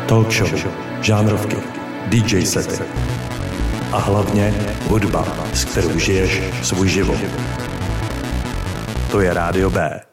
talk show, žánrovky, DJ sety a hlavně hudba, s kterou žiješ svůj život. To je Rádio B.